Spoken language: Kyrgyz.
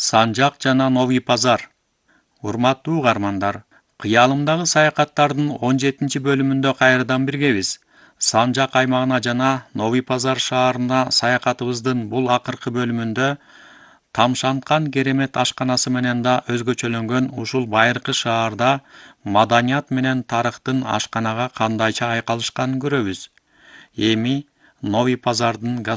Санжак жана Новый Пазар. Урматтуу угармандар, кыялымдагы саякаттардын 17-бөлүмүндө кайрадан биргебиз. Санжак аймагына жана Новый Пазар шаарына саякатыбыздын бул акыркы бөлүмүндө тамшанткан керемет ашканасы менен да өзгөчөлөнгөн ушул байыркы шаарда маданият менен тарыхтын ашканага кандайча айкалышканын көрөбүз. Эми Новый Пазардын